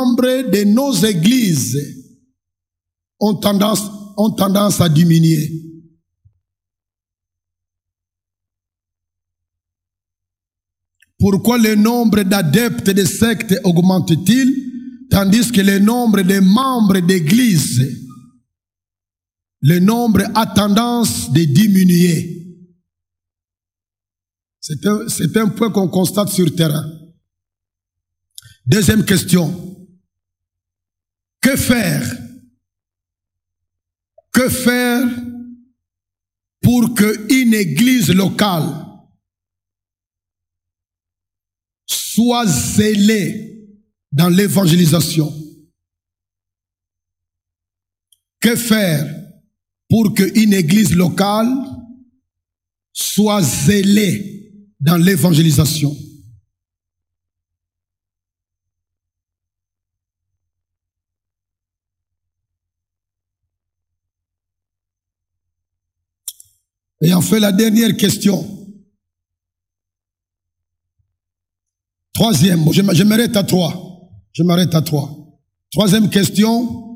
membres de nos églises ont tendance à diminuer. Pourquoi le nombre d'adeptes des sectes augmente-t-il, tandis que le nombre de membres d'église, le nombre a tendance de diminuer? C'est un point qu'on constate sur le terrain. Deuxième question. Que faire? Que faire pour qu'une église locale soit zélée dans l'évangélisation? Que faire pour qu'une église locale soit zélée dans l'évangélisation? Et enfin, la dernière question. Troisième, je m'arrête à 3. Troisième question.